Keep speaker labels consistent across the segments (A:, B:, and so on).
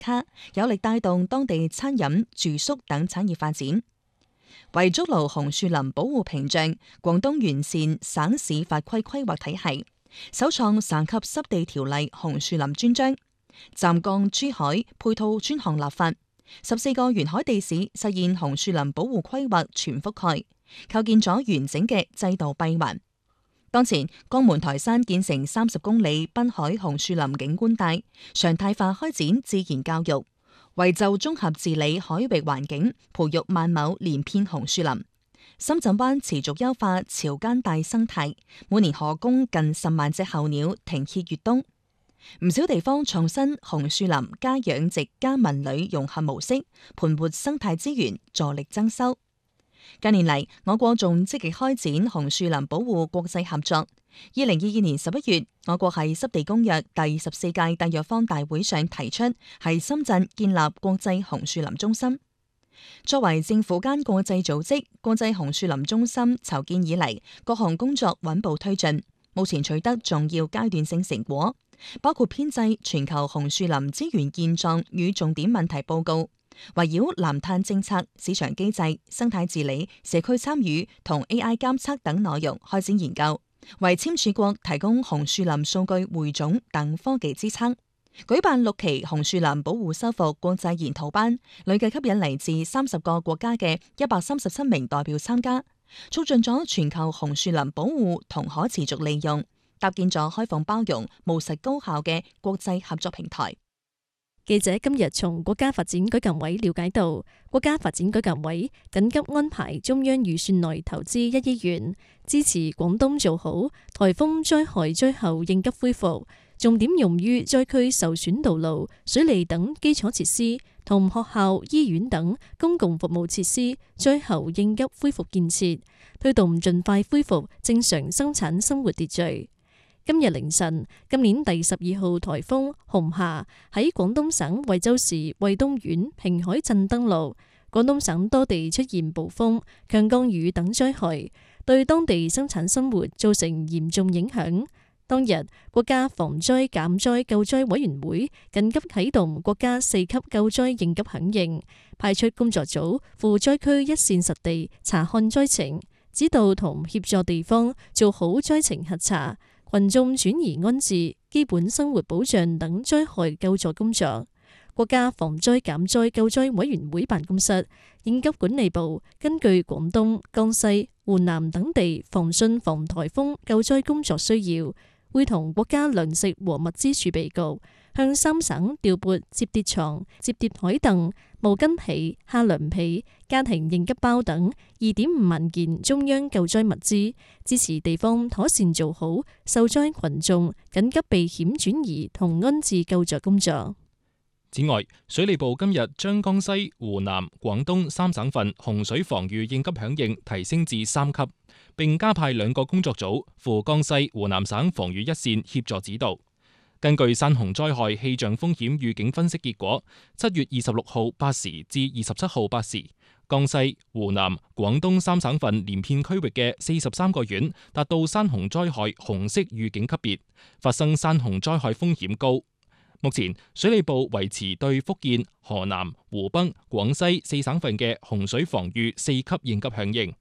A: 卡，有力帶動當地餐飲、住宿等產業發展。為築牢紅樹林保護屏障，廣東完善省市法規規劃體系，首創省級濕地條例紅樹林專章，湛江珠海配套專項立法，14個沿海地市實現紅樹林保護規劃全覆蓋，構建咗完整嘅制度閉環。當前，江門台山建成30公里濱海紅樹林景觀帶，常態化開展自然教育，為就綜合治理海域環境，培育萬畝連片紅樹林。深圳灣持續優化潮間帶生態，每年可供近10萬隻候鳥停歇越冬。唔少地方創新紅樹林加養殖加文旅融合模式，盤活生態資源，助力增收。近年嚟，我國仲積極開展紅樹林保護國際合作。2022年11月，我國喺濕地公約第14屆締約方大會上提出，喺深圳建立國際紅樹林中心。作為政府間國際組織，國際紅樹林中心籌建以嚟，各項工作穩步推進，目前取得重要階段性成果，包括編製全球紅樹林資源現狀與重點問題報告，圍繞藍碳政策、市場機制、生態治理、社區參與同 AI 監測等內容開展研究，為簽署國提供紅樹林數據匯總等科技支撐。舉辦6期紅樹林保護修復國際研討班，累計吸引嚟自30個國家嘅137名代表參加，促進咗全球紅樹林保護同可持續利用，搭建咗開放包容、務實高效嘅國際合作平台。
B: 記者今日從國家發展舉辦委了解到，國家發展舉辦委緊急安排中央預算內投資1億元，支持廣東做好颱風災害災後應急恢復，重點用於災區受損道路、水利等基礎設施同學校、醫院等公共服務設施災後應急恢復建設，推動盡快恢復正常生產生活秩序。今日凌晨，今年第12號颱風紅霞喺廣東省惠州市惠東縣平海鎮登陸，廣東省多地出現暴風、強降雨等災害，對當地生產生活造成嚴重影響。當日，國家防災減災救災委員會緊急啟動國家4級救災應急響應，派出工作組赴災區一線實地查看災情，指導同協助地方做好災情核查、群眾轉移安置、基本生活保障等災害救助工作。國家防災減災救災委員會辦公室、應急管理部根據廣東、江西、湖南等地防汛防颱風救災工作需要，會同國家糧食和物資儲備局向3省調撥摺疊床、摺疊台凳、毛巾被、夏涼被、家庭應急包等2.5萬件中央救災物資，支持地方妥善做好受災群眾緊急避險轉移同安置救助工作。
C: 此外，水利部今日將江西、湖南、廣東3省份洪水防禦應急響應提升至3級，並加派2個工作組赴江西、湖南省防禦一線協助指導。根據山洪災害氣象風險預警分析結果，7月26號8時至27號8時，江西、湖南、廣東3省份連片區域嘅43個縣達到山洪災害紅色預警級別，發生山洪災害風險高。目前，水利部維持對福建、河南、湖北、廣西4省份嘅洪水防禦4級應急響應。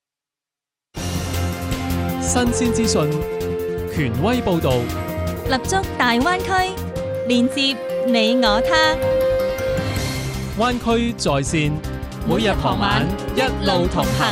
D: 新鮮資訊，權威報導，
E: 立足大灣區，連接你我他。
D: 灣區在線，每日傍晚一路同行。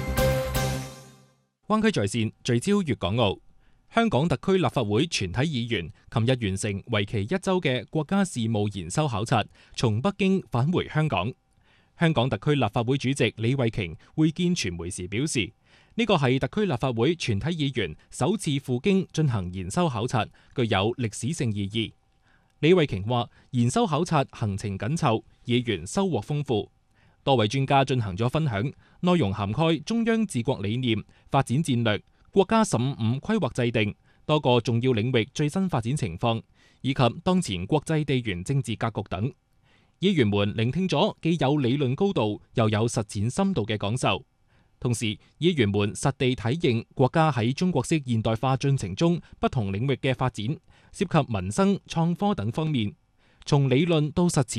C: 灣區在線聚焦粵港澳。香港特區立法會全體議員琴日完成為期1週嘅國家事務研修考察，從北京返回香港。香港特區立法會主席李慧瓊會見傳媒時表示，呢個係特區立法會全體議員首次赴京進行研修考察，具有歷史性意義。李慧瓊話，研修考察行程緊湊，議員收穫豐富，多位專家進行咗分享，內容涵蓋中央治國理念、發展戰略、國家15規劃制定、多個重要領域最新發展情況，以及當前國際地緣政治格局等。議員們聆聽咗既有理論高度又有實踐深度嘅講授，同時議員們實地體認國家喺中國式現代化進程中不同領域嘅發展，涉及民生、創科等方面， 從理論到實踐